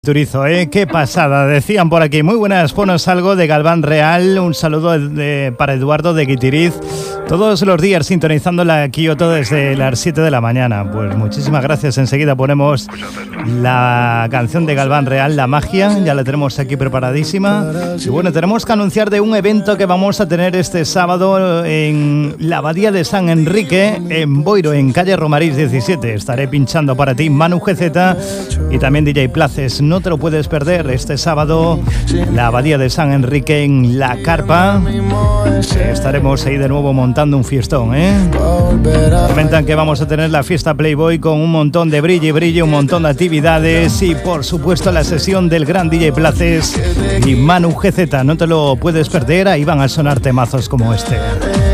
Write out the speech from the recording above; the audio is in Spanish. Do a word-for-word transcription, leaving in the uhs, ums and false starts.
Turizo, ¿eh? Qué pasada, decían por aquí. Muy buenas, ponos algo de Galván Real. Un saludo de, para Eduardo de Guitiriz. Todos los días sintonizando la Kioto desde las siete de la mañana. Pues muchísimas gracias. Enseguida ponemos la canción de Galván Real, La Magia. Ya la tenemos aquí preparadísima. Y bueno, tenemos que anunciar de un evento que vamos a tener este sábado en la Abadía de San Enrique, en Boiro, en calle Romarís diecisiete. Estaré pinchando para ti Manu G Z y también D J Places. No te lo puedes perder este sábado, la Abadía de San Enrique en La Carpa. Estaremos ahí de nuevo montando un fiestón, ¿eh? Comentan que vamos a tener la fiesta Playboy con un montón de brillo y brillo, un montón de actividades y por supuesto la sesión del gran D J Places y Manu G Z. No te lo puedes perder, ahí van a sonar temazos como este.